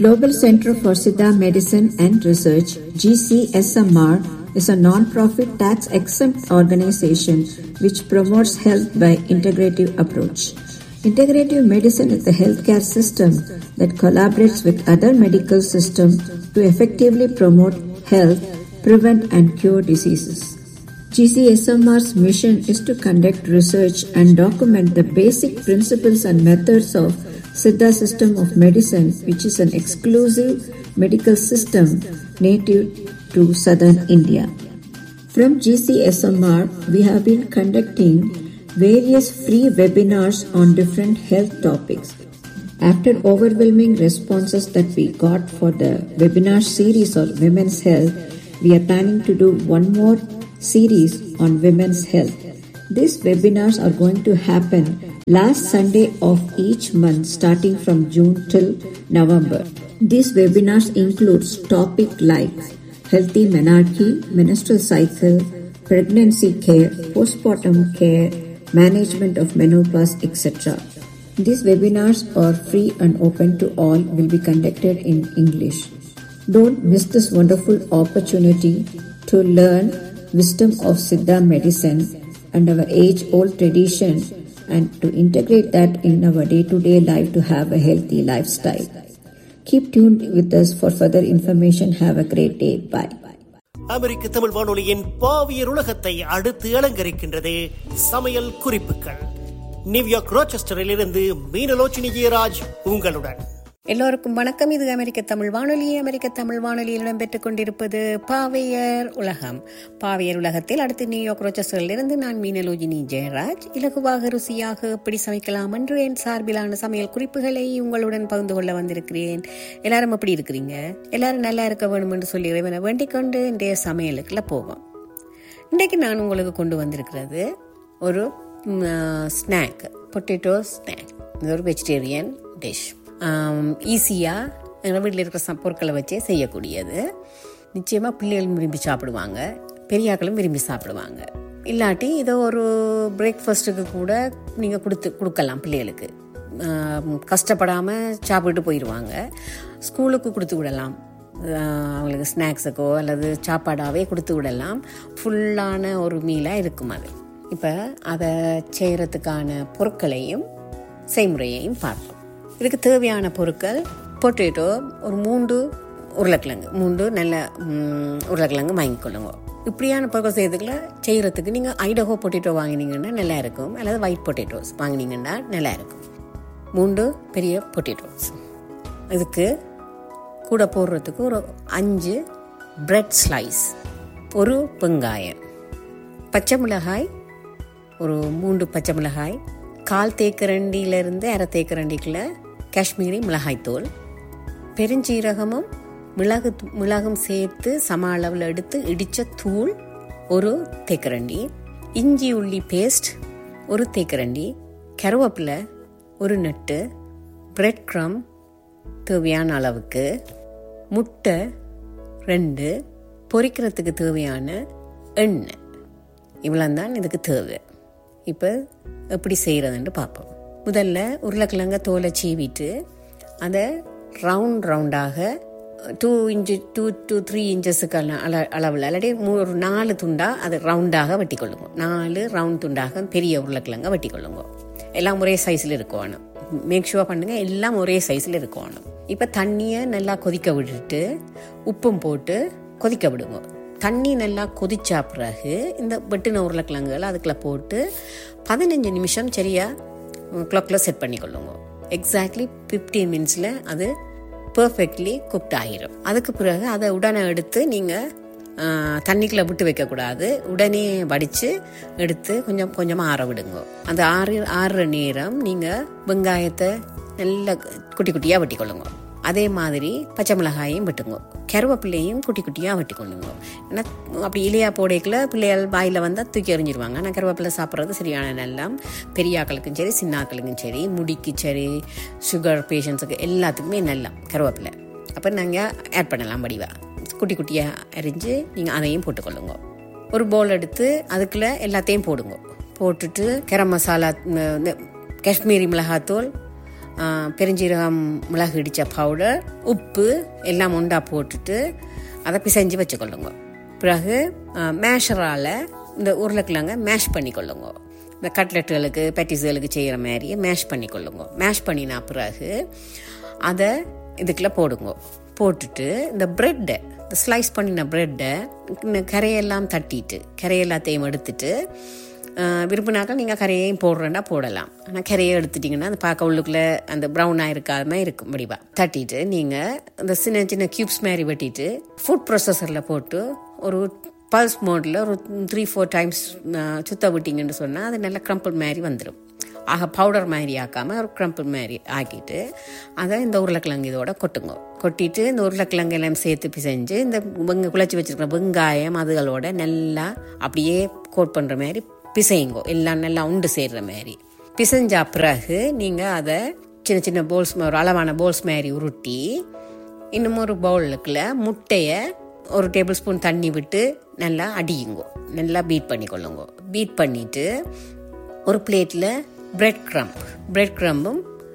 Global Center for Siddha Medicine and Research, GCSMR, is a non-profit tax-exempt organization which promotes health by integrative approach. Integrative medicine is the healthcare system that collaborates with other medical systems to effectively promote health, prevent and cure diseases. GCSMR's mission is to conduct research and document the basic principles and methods of Siddha system of medicine, which is an exclusive medical system native to southern India. From GCSMR, we have been conducting various free webinars on different health topics. After overwhelming responses that we got for the webinar series on women's health, we are planning to do one more series on women's health. These webinars are going to happen last Sunday of each month starting from June till November. These webinars include topics like healthy menarche, menstrual cycle, pregnancy care, postpartum care, management of menopause, etc. These webinars are free and open to all, will be conducted in English. Don't miss this wonderful opportunity to learn wisdom of Siddha medicine and our age-old tradition, and to integrate that in our day-to-day life to have a healthy lifestyle. Keep tuned with us for further information. Have a great day. Bye. அமெரிக்க தமிழ் வானொலியின் பாவியர் உலகத்தை அடுத்து அலங்கரிக்கின்றது சமையல் குறிப்புகள். New York ரோச்செஸ்டரில் இருந்து மீனலோச்சினி ஜெயராஜ் உங்களுடன். எல்லோருக்கும் வணக்கம். இது அமெரிக்க தமிழ் வானொலி. அமெரிக்க தமிழ் வானொலியில் இடம்பெற்றுக் கொண்டிருப்பது பாவையர் உலகம். பாவையர் உலகத்தில் அடுத்து நியூயார்க் ரோச்செஸ்டரில் இருந்து நான் மீனலோச்சினி ஜெயராஜ் இலகுவாக ருசியாக எப்படி சமைக்கலாம் என்று என் சார்பிலான சமையல் குறிப்புகளை உங்களுடன் பகிர்ந்து கொள்ள வந்திருக்கிறேன். எல்லாரும் எப்படி இருக்கிறீங்க? எல்லாரும் நல்லா இருக்க வேணும் என்று சொல்லி இறைவனை வேண்டிக் கொண்டு இன்றைய சமையலுக்குள்ள போவோம். இன்றைக்கு நான் உங்களுக்கு கொண்டு வந்திருக்கிறது ஒரு ஸ்நாக், பொட்டேட்டோ ஸ்நாக். இது ஒரு வெஜிடேரியன் டிஷ். ஈஸியாக எங்கள் வீட்டில் இருக்கிற பொருட்களை வச்சே செய்யக்கூடியது. நிச்சயமாக பிள்ளைகளும் விரும்பி சாப்பிடுவாங்க, பெரியாக்களும் விரும்பி சாப்பிடுவாங்க. இல்லாட்டி இதை ஒரு பிரேக்ஃபாஸ்ட்டுக்கு கூட நீங்கள் கொடுக்கலாம் பிள்ளைகளுக்கு. கஷ்டப்படாமல் சாப்பிட்டு போயிடுவாங்க. ஸ்கூலுக்கு கொடுத்து விடலாம், அவங்களுக்கு ஸ்நாக்ஸுக்கோ அல்லது சாப்பாடாகவே கொடுத்து விடலாம். ஃபுல்லான ஒரு மீலாக இருக்கும் அது. இப்போ அதை செய்கிறதுக்கான பொருட்களையும் செய்முறையையும் பார்ப்போம். இதுக்கு தேவையான பொருட்கள்: பொட்டேட்டோ ஒரு 3 உருளைக்கிழங்கு, 3 நல்ல உருளைக்கிழங்கு வாங்கிக்கொள்ளுங்க. இப்படியான பொருட்கள் செய்கிறதுக்கு நீங்கள் ஐடஹோ பொட்டேட்டோ வாங்கினீங்கன்னா நல்லா இருக்கும், அல்லது ஒயிட் பொட்டேட்டோஸ் வாங்கினீங்கன்னா நல்லா இருக்கும். 3 பெரிய பொட்டேட்டோஸ். இதுக்கு கூட போடுறதுக்கு ஒரு 5 பிரெட் ஸ்லைஸ், ஒரு வெங்காயம், பச்சை மிளகாய் ஒரு 3 பச்சை மிளகாய், 1/4 தேக்கரண்டியிலிருந்து 1/2 தேக்கரண்டிக்குள்ள காஷ்மீரி மிளகாய்த்தூள், பெருஞ்சீரகமும் மிளகும் சேர்த்து சம அளவில் எடுத்து இடித்த தூள் 1 தேக்கரண்டி, இஞ்சி உள்ளி பேஸ்ட் 1 தேக்கரண்டி, கருவேப்பிலை 1 நட்டு, பிரெட் க்ரம் தேவையான அளவுக்கு, முட்டை 2, பொரிக்கிறதுக்கு தேவையான எண்ணெய். இவ்வளோந்தான் இதுக்கு தேவை. இப்போ எப்படி செய்கிறதுன்னு பார்ப்போம். முதல்ல உருளைக்கிழங்க தோலை சீவிட்டு அதை ரவுண்டாக 2 to 3 இன்ச்சஸுக்கு அளவில் இல்லாட்டி ஒரு 4 துண்டாக அதை ரவுண்டாக வெட்டி கொள்ளுங்க. 4 ரவுண்ட் துண்டாக பெரிய உருளைக்கிழங்க வெட்டி கொள்ளுங்க. எல்லாம் ஒரே சைஸில் இருக்கணும். மேக் ஷுவர் பண்ணுங்க எல்லாம் ஒரே சைஸில் இருக்கணும். இப்போ தண்ணியை நல்லா கொதிக்க விட்டுட்டு உப்பும் போட்டு கொதிக்க விடுங்க. தண்ணி நல்லா கொதிச்சா பிறகு இந்த வெட்டின உருளைக்கிழங்குகள் அதுக்குள்ள போட்டு 15 நிமிஷம் சரியாக கிளாக்கில் செட் பண்ணிக்கொள்ளுங்க. எக்ஸாக்ட்லி 15 மினிட்ஸில் அது பர்ஃபெக்ட்லி குக்ட் ஆகிடும். அதுக்கு பிறகு அதை உடனே எடுத்து நீங்கள் தண்ணிக்குள்ளே விட்டு வைக்கக்கூடாது. உடனே வடித்து எடுத்து கொஞ்சம் கொஞ்சமாக ஆற விடுங்க. அந்த ஆறுற நேரம் நீங்கள் வெங்காயத்தை நல்லா குட்டி குட்டியாக வெட்டி கொள்ளுங்க. அதே மாதிரி பச்சை மிளகாயும் வெட்டுங்க, கருவேப்பிள்ளையும் குட்டி குட்டியாக வெட்டி கொள்ளுங்க. ஏன்னா அப்படி இலையா போடைக்குள்ள பிள்ளைகள் வாயில் வந்தால் தூக்கி எறிஞ்சிருவாங்க. ஆனால் கருவேப்பிலை சாப்பிட்றது சரியான நல்லம். பெரியாக்களுக்கும் சரி சின்னாக்களுக்கும் சரி, முடிக்கு சரி, சுகர் பேஷண்ட்ஸுக்கு எல்லாத்துக்குமே நல்லம் கருவேப்பிலை. அப்போ நாங்கள் ஆட் பண்ணலாம் வடிவாக. குட்டி குட்டியாக அரிஞ்சு நீங்கள் அதையும் போட்டுக்கொள்ளுங்க. ஒரு பவுல் எடுத்து அதுக்குள்ளே எல்லாத்தையும் போடுங்க. போட்டுட்டு கரம் மசாலா, காஷ்மீரி மிளகாத்தூள், பெருஞ்சீரகம், மிளகு இடித்த பவுடர், உப்பு எல்லாம் உண்டா போட்டுட்டு அதை பிசைஞ்சு வச்சுக்கொள்ளுங்க. பிறகு மேஷரால் இந்த உருளைக்கிழங்க மேஷ் பண்ணிக்கொள்ளுங்க. இந்த கட்லெட்டுகளுக்கு பேட்டிஸுகளுக்கு செய்கிற மாதிரியே மேஷ் பண்ணிக்கொள்ளுங்க. மேஷ் பண்ணினா பிறகு அதை இதுக்குள்ளே போடுங்க. போட்டுட்டு இந்த ப்ரெட்டை, இந்த ஸ்லைஸ் பண்ணின ப்ரெட்டை கரையெல்லாம் தட்டிட்டு கரையெல்லாத்தையும் எடுத்துட்டு, விரும்பினாக்கள் நீங்கள் கரையையும் போடுறேன்னா போடலாம். ஆனால் கரையை எடுத்துட்டிங்கன்னா அந்த பார்க்க உள்ளுக்குள்ளே அந்த ப்ரௌனாக இருக்காம இருக்கும் முடிவா தட்டிட்டு நீங்கள் இந்த சின்ன சின்ன க்யூப்ஸ் மாதிரி வெட்டிட்டு ஃபுட் ப்ரொசஸரில் போட்டு ஒரு பல்ஸ் மோடில் ஒரு 3-4 டைம்ஸ் சுத்த விட்டிங்கன்னு சொன்னால் அது நல்லா க்ரம்பிள் மாதிரி வந்துடும். ஆக பவுடர் மாதிரி ஆக்காமல் ஒரு க்ரம்பிள் மாதிரி ஆக்கிட்டு அதை இந்த உருளைக்கிழங்கு இதோட கொட்டுங்க. கொட்டிட்டு இந்த உருளைக்கிழங்கு எல்லாம் சேர்த்து பிசைஞ்சு இந்த குழச்சி வச்சுருக்கிற வெங்காயம் அதுகளோட நல்லா அப்படியே கோட் பண்ணுற மாதிரி பிசைங்கோ. எல்லாம் நல்லா உண்டு சேர்கிற மாதிரி பிசைஞ்சா பிறகு நீங்கள் அதை சின்ன சின்ன போல்ஸ், ஒரு அளவான போல்ஸ் மாதிரி உருட்டி இன்னும் ஒரு பவுலுக்குள்ள முட்டையை ஒரு டேபிள் ஸ்பூன் தண்ணி விட்டு நல்லா அடியுங்கோ. நல்லா பீட் பண்ணிக்கொள்ளுங்க. பீட் பண்ணிவிட்டு ஒரு பிளேட்டில் பிரெட் க்ரம்பும்